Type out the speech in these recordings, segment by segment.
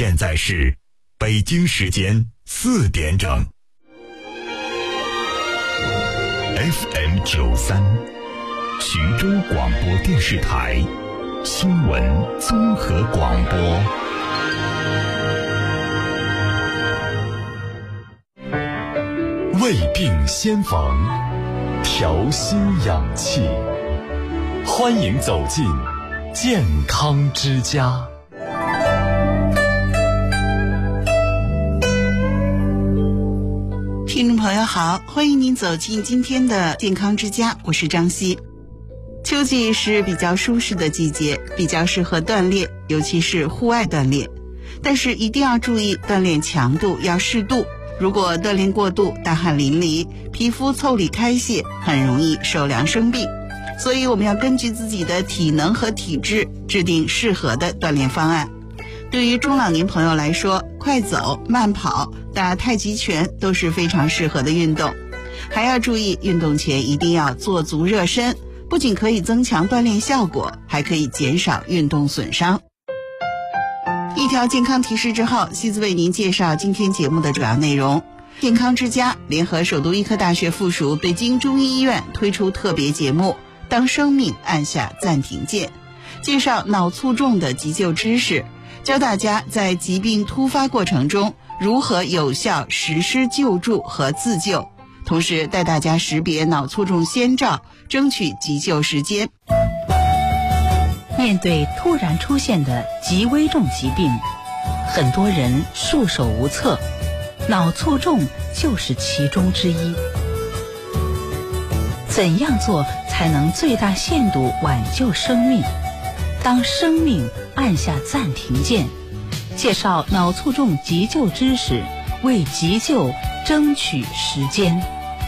现在是北京时间4点整。FM93，徐州广播电视台新闻综合广播。胃病先防，调心养气，欢迎走进健康之家。 听众朋友好，欢迎您走进今天的健康之家，我是张希。秋季是比较舒适的季节，比较适合锻炼，尤其是户外锻炼。但是一定要注意锻炼强度要适度，如果锻炼过度，大汗淋漓，皮肤腠理开泄，很容易受凉生病。所以我们要根据自己的体能和体质制定适合的锻炼方案。对于中老年朋友来说，快走、慢跑、打太极拳都是非常适合的运动。还要注意运动前一定要做足热身，不仅可以增强锻炼效果，还可以减少运动损伤。一条健康提示之后，西子为您介绍今天节目的主要内容。健康之家联合首都医科大学附属北京中医医院推出特别节目，当生命按下暂停键，介绍脑卒中的急救知识，教大家在疾病突发过程中如何有效实施救助和自救，同时带大家识别脑卒中先兆，争取急救时间。 面对突然出现的极危重疾病，很多人束手无策，脑卒中就是其中之一。怎样做才能最大限度挽救生命？当生命按下暂停键，介绍脑卒中急救知识，为急救争取时间。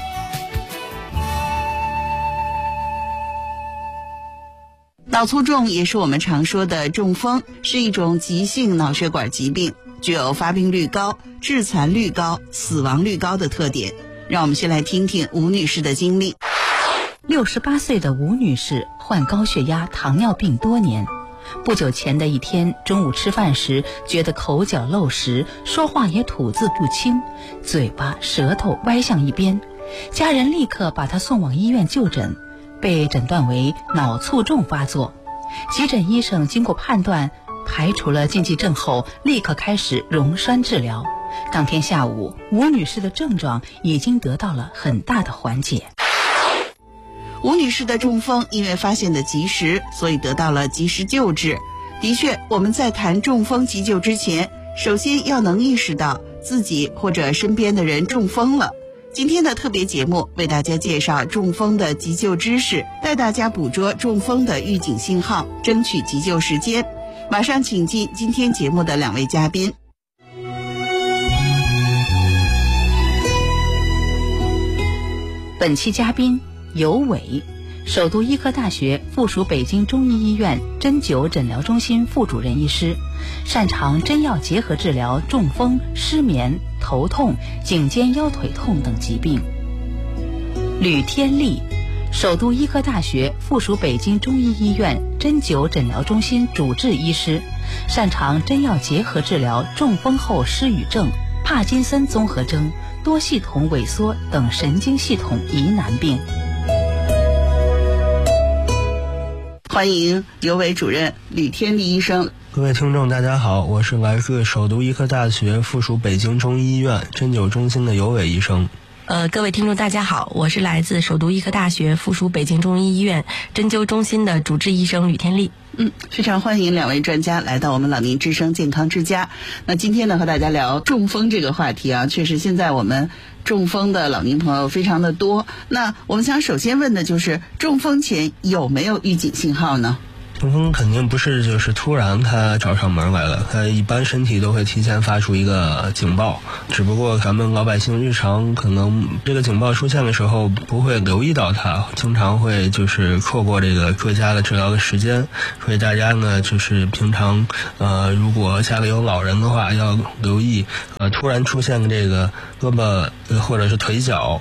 脑卒中也是我们常说的中风，是一种急性脑血管疾病，具有发病率高、致残率高、死亡率高的特点。让我们先来听听吴女士的经历。 68岁的吴女士患高血压、糖尿病多年。不久前的一天，中午吃饭时觉得口角漏食，说话也吐字不清，嘴巴、舌头歪向一边。家人立刻把她送往医院就诊，被诊断为脑卒中发作。急诊医生经过判断，排除了禁忌症后，立刻开始溶栓治疗。当天下午，吴女士的症状已经得到了很大的缓解。 吴女士的中风因为发现的及时，所以得到了及时救治。的确，我们在谈中风急救之前，首先要能意识到自己或者身边的人中风了。今天的特别节目为大家介绍中风的急救知识，带大家捕捉中风的预警信号，争取急救时间。马上请进今天节目的2位嘉宾。 本期嘉宾尤伟，首都医科大学附属北京中医医院针灸诊疗中心副主任医师，擅长针药结合治疗中风、失眠、头痛、颈肩腰腿痛等疾病。吕天丽，首都医科大学附属北京中医医院针灸诊疗中心主治医师，擅长针药结合治疗中风后失语症、帕金森综合征、多系统萎缩等神经系统疑难病。 欢迎尤伟主任、吕天丽医生。 各位听众大家好，我是来自首都医科大学附属北京中医医院针灸中心的尤伟医生。 各位听众大家好，我是来自首都医科大学附属北京中医医院针灸中心的主治医生吕天丽。 非常欢迎2位专家来到我们老年之声健康之家。那今天呢，和大家聊中风这个话题啊，确实现在我们中风的老年朋友非常的多。那我们想首先问的就是，中风前有没有预警信号呢？ 中风肯定不是就是突然它找上门来了，它一般身体都会提前发出一个警报，只不过咱们老百姓日常可能这个警报出现的时候不会留意到它，经常会就是错过这个最佳的治疗的时间。所以大家呢就是平常如果家里有老人的话，要留意突然出现这个胳膊或者是腿脚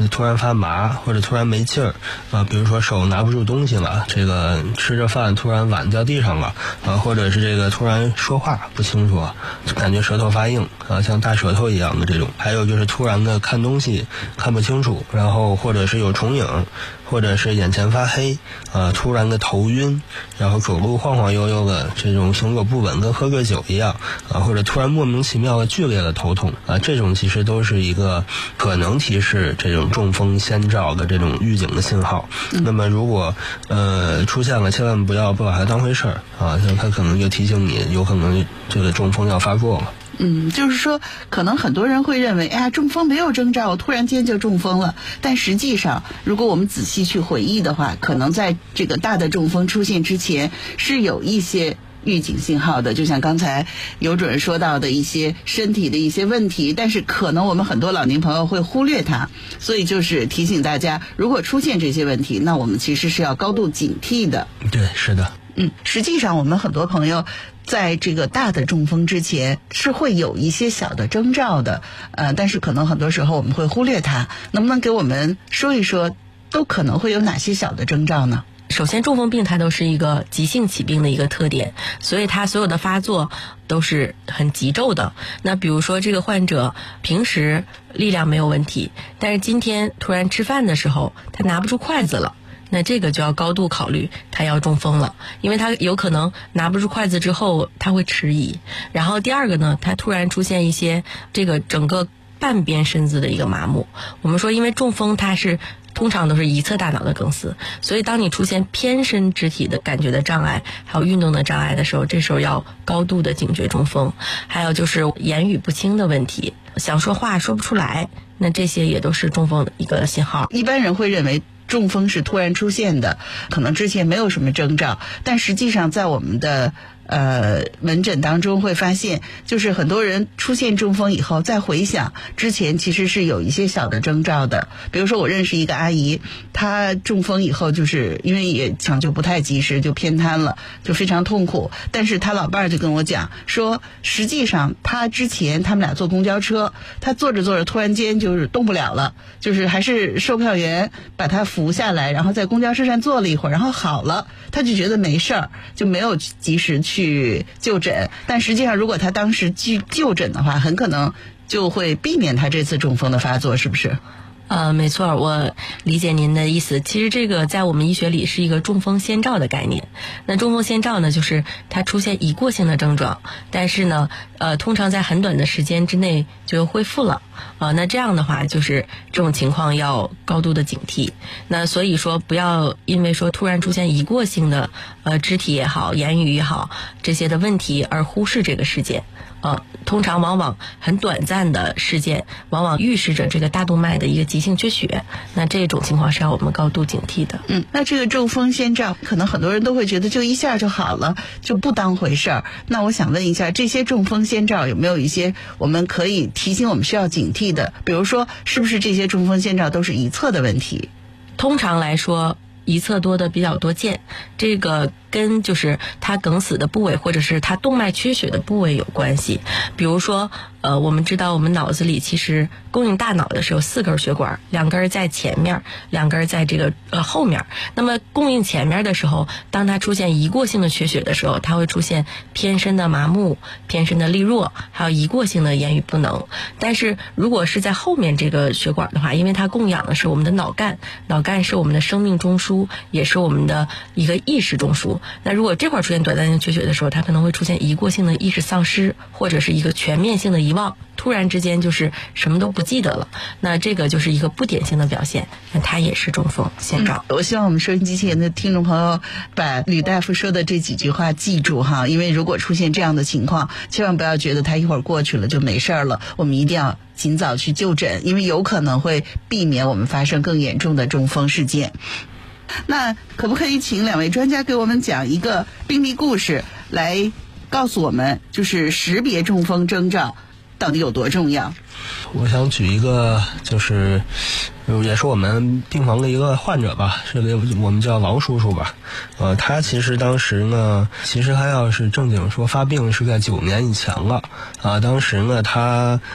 突然发麻或者突然没劲儿比如说手拿不住东西了，这个吃着饭突然碗掉地上了或者是这个突然说话不清楚，感觉舌头发硬像大舌头一样的这种。还有就是突然的看东西看不清楚，然后或者是有重影，或者是眼前发黑突然的头晕，然后走路晃晃悠悠的这种行走不稳，跟喝个酒一样或者突然莫名其妙的剧烈的头痛这种其实都是一个可能提示这种中风先兆的这种预警的信号。那么如果出现了，千万不要把它当回事儿像它可能就提醒你有可能这个中风要发作了。 就是说可能很多人会认为中风没有征兆，突然间就中风了，但实际上如果我们仔细去回忆的话，可能在这个大的中风出现之前是有一些预警信号的，就像刚才有主任说到的一些身体的一些问题，但是可能我们很多老年朋友会忽略它，所以就是提醒大家，如果出现这些问题，那我们其实是要高度警惕的。 对，是的。 实际上我们很多朋友在这个大的中风之前是会有一些小的征兆的但是可能很多时候我们会忽略它。能不能给我们说一说都可能会有哪些小的征兆呢？ 首先，中风病它都是一个急性起病的一个特点，所以它所有的发作都是很急骤的。那比如说这个患者平时力量没有问题，但是今天突然吃饭的时候他拿不住筷子了，那这个就要高度考虑他要中风了，因为他有可能拿不住筷子之后他会迟疑。然后第二个呢，他突然出现一些这个整个半边身子的一个麻木。我们说因为中风它是通常都是一侧大脑的梗死，所以当你出现偏身肢体的感觉的障碍还有运动的障碍的时候，这时候要高度的警觉中风。还有就是言语不清的问题，想说话说不出来，那这些也都是中风的一个信号。 一般人会认为中风是突然出现的，可能之前没有什么征兆，但实际上在我们的门诊当中会发现，就是很多人出现中风以后再回想之前其实是有一些小的征兆的。比如说我认识一个阿姨，她中风以后就是因为也抢救不太及时就偏瘫了，就非常痛苦，但是她老伴儿就跟我讲说，实际上她之前他们俩坐公交车，她坐着坐着突然间就是动不了了，就是还是售票员把她扶下来，然后在公交车上坐了一会儿，然后好了，她就觉得没事儿，就没有及时去就诊。但实际上如果他当时去就诊的话，很可能就会避免他这次中风的发作，是不是？ 没错，我理解您的意思。其实这个在我们医学里是一个中风先兆的概念。那中风先兆呢，就是它出现一过性的症状，但是呢通常在很短的时间之内就恢复了那这样的话就是这种情况要高度的警惕。那所以说不要因为说突然出现一过性的肢体也好言语也好这些的问题而忽视这个事件通常往往很短暂的事件往往预示着这个大动脉的一个急性缺血，那这种情况是要我们高度警惕的。 那这个中风先兆可能很多人都会觉得就一下就好了，就不当回事儿。那我想问一下，这些中风先兆有没有一些我们可以提醒我们需要警惕的？比如说是不是这些中风先兆都是一侧的问题？ 通常来说一侧多的比较多见，这个跟就是它梗死的部位或者是它动脉缺血的部位有关系。比如说我们知道我们脑子里其实供应大脑的是有4根血管，2根在前面，2根在这个后面。那么供应前面的时候，当它出现一过性的缺血的时候，它会出现偏身的麻木、偏身的力弱，还有一过性的言语不能。但是如果是在后面这个血管的话，因为它供氧的是我们的脑干，脑干是我们的生命中枢，也是我们的一个意识中枢。那如果这块出现短暂性缺血的时候，它可能会出现一过性的意识丧失，或者是一个全面性的遗忘，突然之间就是什么都不记得了，那这个就是一个不典型的表现，那它也是中风先兆。 我希望我们收音机前的听众朋友把吕大夫说的这几句话记住哈，因为如果出现这样的情况，千万不要觉得他一会儿过去了就没事了，我们一定要尽早去就诊，因为有可能会避免我们发生更严重的中风事件。那可不可以请2位专家给我们讲一个病例故事，来告诉我们就是识别中风征兆到底有多重要？ 我想举一个，就是也是我们病房的一个患者吧，是个我们叫王叔叔吧。他其实当时呢，他要是正经说发病是在9年以前了。当时呢，他